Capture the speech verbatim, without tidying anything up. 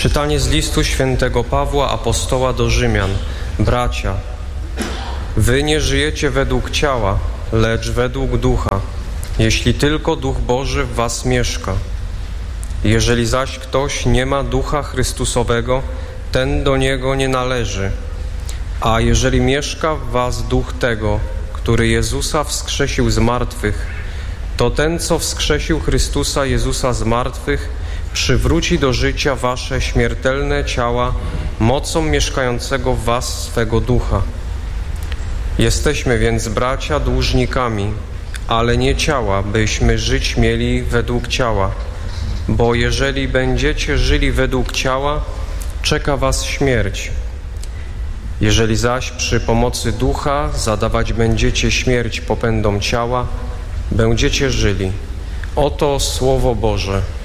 Czytanie z listu świętego Pawła apostoła do Rzymian. Bracia, wy nie żyjecie według ciała, lecz według ducha, jeśli tylko Duch Boży w was mieszka. Jeżeli zaś ktoś nie ma Ducha Chrystusowego, ten do niego nie należy. A jeżeli mieszka w was Duch tego, który Jezusa wskrzesił z martwych, to ten, co wskrzesił Chrystusa Jezusa z martwych, przywróci do życia wasze śmiertelne ciała mocą mieszkającego w was swego Ducha. Jesteśmy więc, bracia, dłużnikami, ale nie ciała, byśmy żyć mieli według ciała. Bo jeżeli będziecie żyli według ciała, czeka was śmierć. Jeżeli zaś przy pomocy Ducha zadawać będziecie śmierć popędom ciała, będziecie żyli. Oto Słowo Boże.